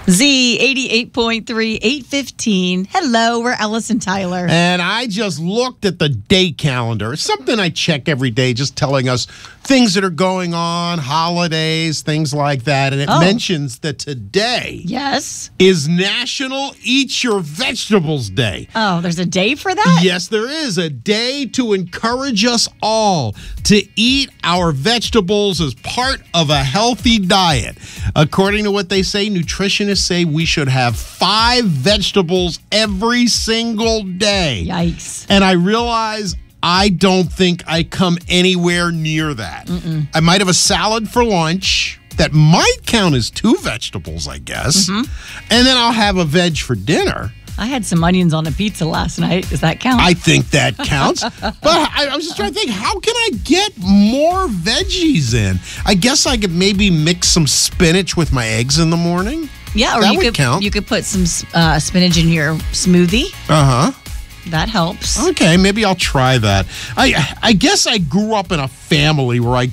Z 88.3, 8:15. Hello, we're Ellis and Tyler. And I just looked at the day calendar. It's something I check every day, just telling us things that are going on, holidays, things like that. And it mentions that today is National Eat Your Vegetables Day. Oh, there's a day for that? Yes, there is a day to encourage us all to eat our vegetables as part of a healthy diet. According to what they say, nutritionists say we should have 5 vegetables every single day. Yikes. And I realize I don't think I come anywhere near that. I might have a salad for lunch. That might count as 2 vegetables, I guess. And then I'll have a veg for dinner. I had some onions on a pizza last night. Does that count? I think that counts. But I was just trying to think, how can I get more veggies in? I guess I could maybe mix some spinach with my eggs in the morning. Yeah, or that you would could count. You could put some spinach in your smoothie. That helps. Okay, maybe I'll try that. I guess I grew up in a family where I